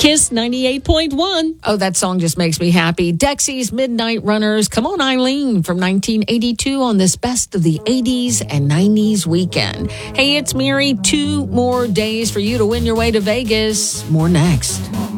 Kiss 98.1. Oh, that song just makes me happy. Dexy's Midnight Runners. Come on, Eileen, from 1982 on this Best of the 80s and 90s weekend. Hey, it's Mary. 2 more days for you to win your way to Vegas. More next.